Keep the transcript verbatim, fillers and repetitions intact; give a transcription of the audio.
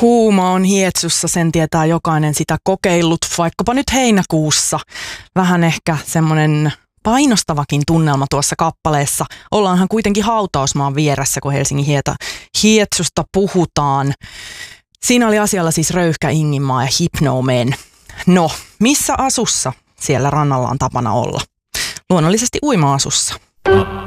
Kuuma on Hietsussa, sen tietää jokainen sitä kokeillut, vaikkapa nyt heinäkuussa. Vähän ehkä semmoinen painostavakin tunnelma tuossa kappaleessa. Ollaanhan kuitenkin hautausmaan vieressä, kun Helsingin Hieta, Hietsusta puhutaan. Siinä oli asialla siis Röyhkä, Inginmaa ja Hypnomen. No, missä asussa siellä rannalla on tapana olla? Luonnollisesti uima-asussa.